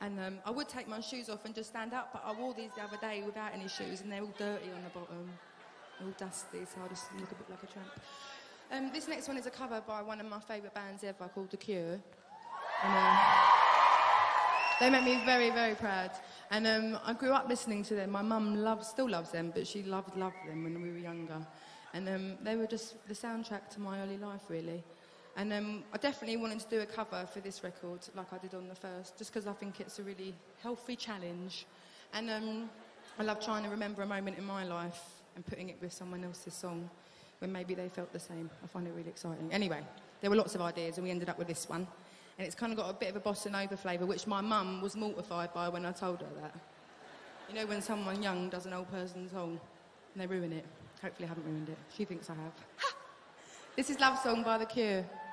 And I would take my shoes off and just stand up, but I wore these the other day without any shoes, and they're all dirty on the bottom, all dusty, so I just look a bit like a tramp. This next one is a cover by one of my favourite bands ever called The Cure. And, they make me very, very proud. And I grew up listening to them. My mum still loves them, but she loved them when we were younger. And they were just the soundtrack to my early life, really. And I definitely wanted to do a cover for this record, like I did on the first, just because I think it's a really healthy challenge. And I love trying to remember a moment in my life and putting it with someone else's song when maybe they felt the same. I find it really exciting. Anyway, there were lots of ideas, and we ended up with this one. And it's kind of got a bit of a bossa nova flavour, which my mum was mortified by when I told her that. You know when someone young does an old person's song and they ruin it? Hopefully I haven't ruined it. She thinks I have. This is Love Song by The Cure.